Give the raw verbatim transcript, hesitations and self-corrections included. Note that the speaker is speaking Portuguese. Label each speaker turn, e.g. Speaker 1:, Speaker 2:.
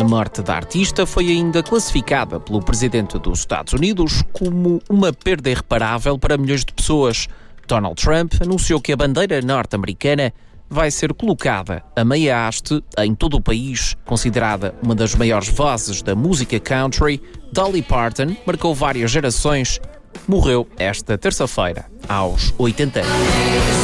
Speaker 1: morte da artista foi ainda classificada pelo presidente dos Estados Unidos como uma perda irreparável para milhões de pessoas. Donald Trump anunciou que a bandeira norte-americana vai ser colocada a meia haste em todo o país. Considerada uma das maiores vozes da música country, Dolly Parton marcou várias gerações. Morreu esta terça-feira, aos oitenta anos.